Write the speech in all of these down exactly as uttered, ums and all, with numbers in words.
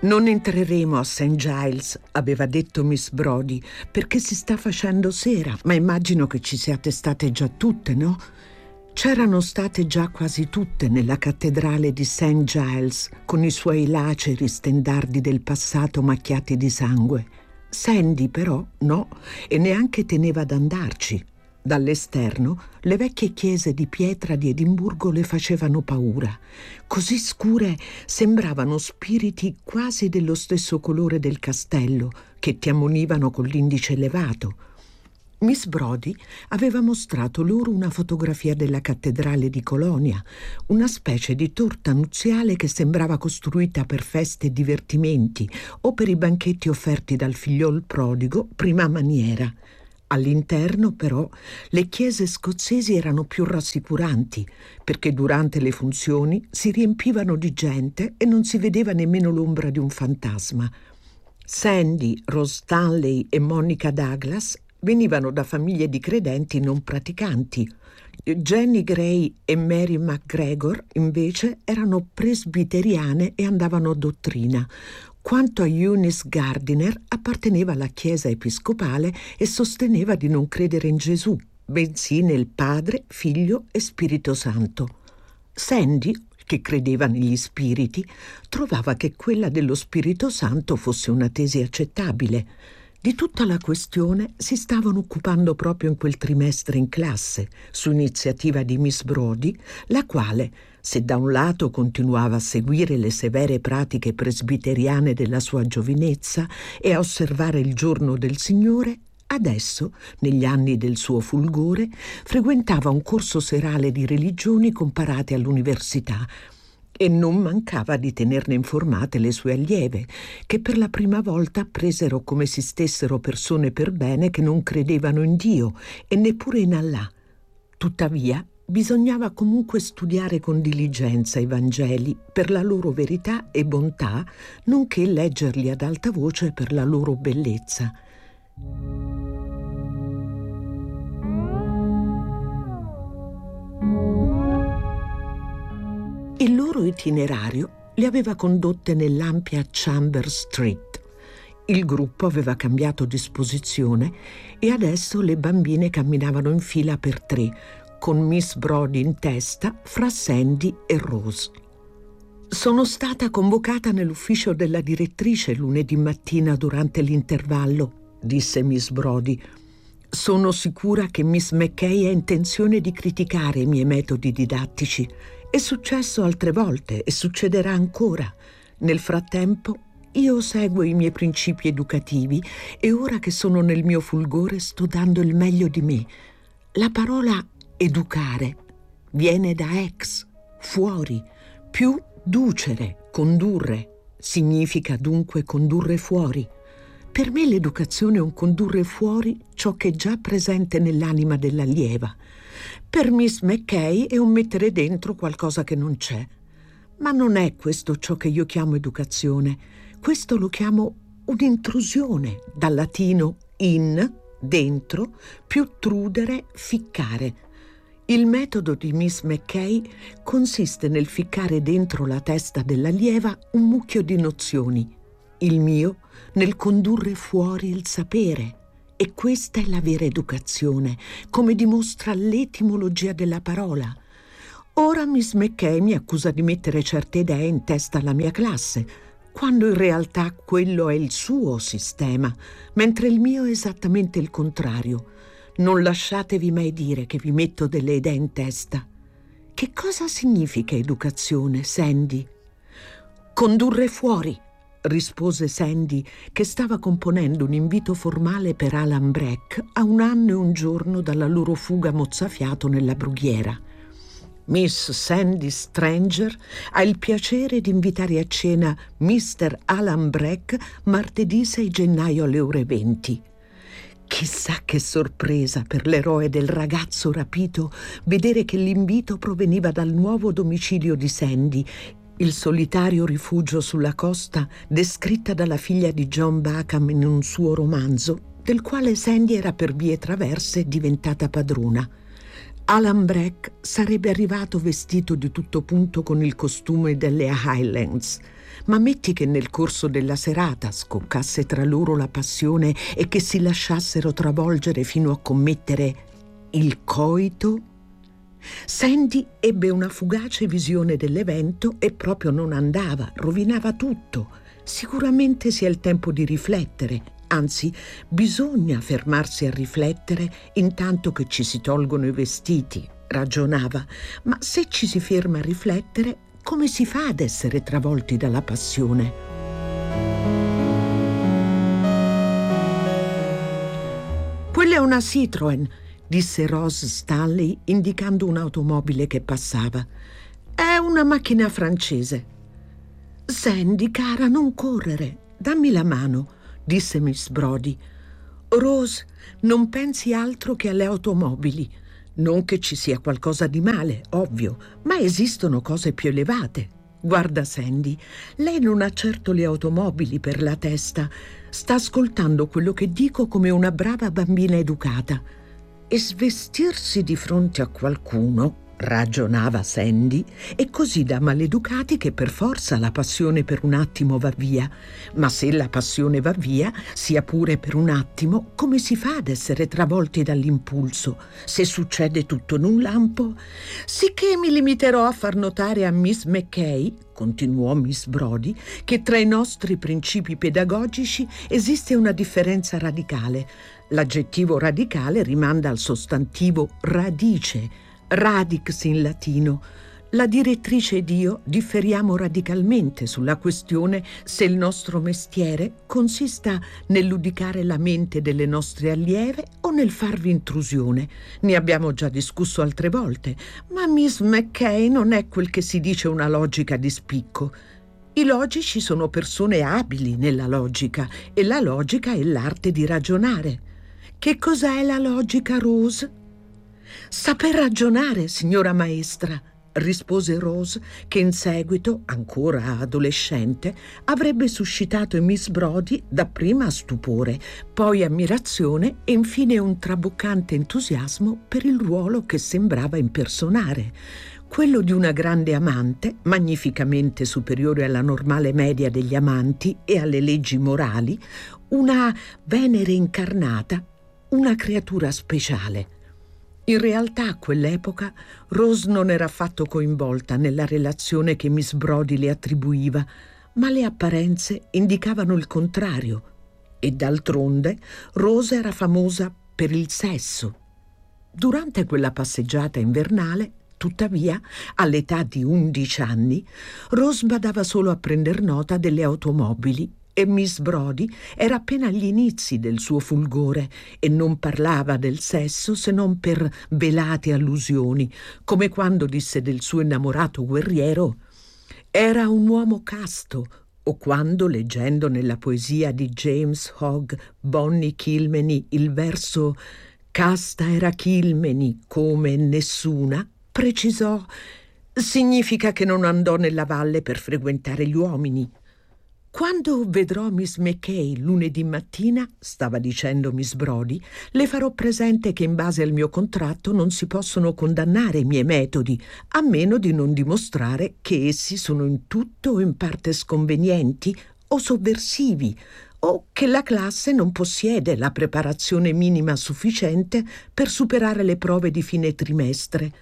Non entreremo a Saint Giles, aveva detto Miss Brodie, perché si sta facendo sera, ma immagino che ci siate state già tutte, no? C'erano state già quasi tutte nella cattedrale di Saint Giles, con i suoi laceri stendardi del passato macchiati di sangue. Sandy però no, e neanche teneva ad andarci. Dall'esterno le vecchie chiese di pietra di Edimburgo le facevano paura. Così scure sembravano spiriti quasi dello stesso colore del castello, che ti ammonivano con l'indice elevato. Miss Brodie aveva mostrato loro una fotografia della cattedrale di Colonia, una specie di torta nuziale che sembrava costruita per feste e divertimenti o per i banchetti offerti dal figliol prodigo prima maniera. All'interno, però, le chiese scozzesi erano più rassicuranti, perché durante le funzioni si riempivano di gente e non si vedeva nemmeno l'ombra di un fantasma. Sandy, Rose Stanley e Monica Douglas venivano da famiglie di credenti non praticanti. Jenny Gray e Mary McGregor, invece, erano presbiteriane e andavano a dottrina. Quanto a Eunice Gardiner, apparteneva alla Chiesa episcopale e sosteneva di non credere in Gesù, bensì nel Padre, Figlio e Spirito Santo. Sandy, che credeva negli spiriti, trovava che quella dello Spirito Santo fosse una tesi accettabile. Di tutta la questione si stavano occupando proprio in quel trimestre in classe, su iniziativa di Miss Brodie, la quale, se da un lato continuava a seguire le severe pratiche presbiteriane della sua giovinezza e a osservare il giorno del Signore, adesso, negli anni del suo fulgore, frequentava un corso serale di religioni comparate all'università e non mancava di tenerne informate le sue allieve, che per la prima volta presero come si stessero persone per bene che non credevano in Dio e neppure in Allah. Tuttavia, bisognava comunque studiare con diligenza i Vangeli per la loro verità e bontà, nonché leggerli ad alta voce per la loro bellezza. Il loro itinerario le aveva condotte nell'ampia Chambers Street. Il gruppo aveva cambiato disposizione e adesso le bambine camminavano in fila per tre, con Miss Brodie in testa fra Sandy e Rose. Sono stata convocata nell'ufficio della direttrice lunedì mattina durante l'intervallo, disse Miss Brodie. Sono sicura che Miss McKay ha intenzione di criticare i miei metodi didattici. È successo altre volte e succederà ancora. Nel frattempo io seguo i miei principi educativi e ora che sono nel mio fulgore sto dando il meglio di me. La parola educare viene da ex, fuori, più ducere, condurre. Significa dunque condurre fuori. Per me l'educazione è un condurre fuori ciò che è già presente nell'anima dell'allieva. Per Miss McKay è un mettere dentro qualcosa che non c'è. Ma non è questo ciò che io chiamo educazione. Questo lo chiamo un'intrusione, dal latino in, dentro, più trudere, ficcare. Il metodo di Miss McKay consiste nel ficcare dentro la testa dell'allieva un mucchio di nozioni. Il mio nel condurre fuori il sapere. E questa è la vera educazione, come dimostra l'etimologia della parola. Ora Miss McKay mi accusa di mettere certe idee in testa alla mia classe, quando in realtà quello è il suo sistema, mentre il mio è esattamente il contrario. Non lasciatevi mai dire che vi metto delle idee in testa. Che cosa significa educazione, Sandy? Condurre fuori, rispose Sandy, che stava componendo un invito formale per Alan Breck a un anno e un giorno dalla loro fuga mozzafiato nella brughiera. Miss Sandy Stranger ha il piacere di invitare a cena mister Alan Breck martedì sei gennaio alle ore venti. Chissà che sorpresa per l'eroe del ragazzo rapito vedere che l'invito proveniva dal nuovo domicilio di Sandy, il solitario rifugio sulla costa descritta dalla figlia di John Backham in un suo romanzo, del quale Sandy era per vie traverse diventata padrona. Alan Breck sarebbe arrivato vestito di tutto punto con il costume delle Highlands, ma metti che nel corso della serata scoccasse tra loro la passione e che si lasciassero travolgere fino a commettere il coito? Sandy ebbe una fugace visione dell'evento e proprio non andava, rovinava tutto. Sicuramente sia il tempo di riflettere, anzi, bisogna fermarsi a riflettere intanto che ci si tolgono i vestiti, ragionava. Ma se ci si ferma a riflettere, come si fa ad essere travolti dalla passione? Quella è una Citroën, disse Rose Stanley indicando un'automobile che passava. È una macchina francese. Sandy, cara, non correre, dammi la mano, disse Miss Brodie. Rose, non pensi altro che alle automobili. Non che ci sia qualcosa di male, ovvio, ma esistono cose più elevate. Guarda Sandy, lei non ha certo le automobili per la testa. Sta ascoltando quello che dico come una brava bambina educata. E svestirsi di fronte a qualcuno, ragionava Sandy, è così da maleducati che per forza la passione per un attimo va via. Ma se la passione va via, sia pure per un attimo, come si fa ad essere travolti dall'impulso? Se succede tutto in un lampo? Sicché mi limiterò a far notare a Miss McKay, continuò Miss Brodie, che tra i nostri principi pedagogici esiste una differenza radicale. L'aggettivo radicale rimanda al sostantivo radice, radix in latino. La direttrice ed io differiamo radicalmente sulla questione se il nostro mestiere consista nell'udicare la mente delle nostre allieve o nel farvi intrusione. Ne abbiamo già discusso altre volte, ma Miss McKay non è quel che si dice una logica di spicco. I logici sono persone abili nella logica e la logica è l'arte di ragionare. Che cos'è la logica, Rose? Saper ragionare, signora maestra, rispose Rose, che in seguito, ancora adolescente, avrebbe suscitato in Miss Brodie dapprima stupore, poi ammirazione e infine un traboccante entusiasmo per il ruolo che sembrava impersonare, quello di una grande amante, magnificamente superiore alla normale media degli amanti e alle leggi morali, una Venere incarnata, una creatura speciale. In realtà a quell'epoca Rose non era affatto coinvolta nella relazione che Miss Brodie le attribuiva, ma le apparenze indicavano il contrario. E d'altronde Rose era famosa per il sesso. Durante quella passeggiata invernale, tuttavia, all'età di undici anni, Rose badava solo a prender nota delle automobili e Miss Brodie era appena agli inizi del suo fulgore e non parlava del sesso se non per velate allusioni, come quando disse del suo innamorato guerriero «Era un uomo casto», o quando, leggendo nella poesia di James Hogg Bonnie Kilmeny il verso «Casta era Kilmeny come nessuna», precisò «Significa che non andò nella valle per frequentare gli uomini». «Quando vedrò Miss McKay lunedì mattina», stava dicendo Miss Brodie, «le farò presente che in base al mio contratto non si possono condannare i miei metodi, a meno di non dimostrare che essi sono in tutto o in parte sconvenienti o sovversivi, o che la classe non possiede la preparazione minima sufficiente per superare le prove di fine trimestre.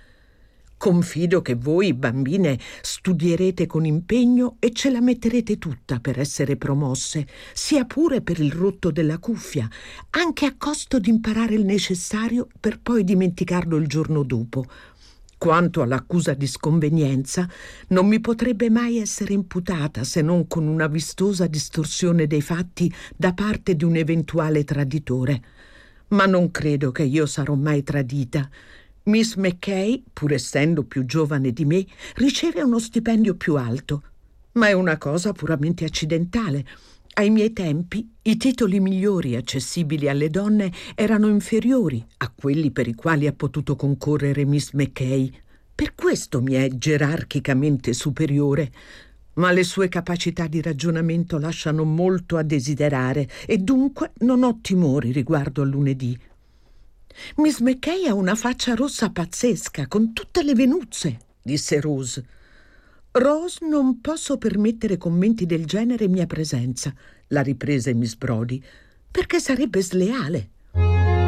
Confido che voi, bambine, studierete con impegno e ce la metterete tutta per essere promosse, sia pure per il rotto della cuffia, anche a costo di imparare il necessario per poi dimenticarlo il giorno dopo. Quanto all'accusa di sconvenienza, non mi potrebbe mai essere imputata se non con una vistosa distorsione dei fatti da parte di un eventuale traditore. Ma non credo che io sarò mai tradita. Miss McKay, pur essendo più giovane di me, riceve uno stipendio più alto, ma è una cosa puramente accidentale. Ai miei tempi i titoli migliori accessibili alle donne erano inferiori a quelli per i quali ha potuto concorrere Miss McKay. Per questo mi è gerarchicamente superiore, ma le sue capacità di ragionamento lasciano molto a desiderare e dunque non ho timori riguardo al lunedì. Miss McKay ha una faccia rossa pazzesca, con tutte le venuzze, disse Rose. Rose, non posso permettere commenti del genere in mia presenza, la riprese Miss Brodie, perché sarebbe sleale.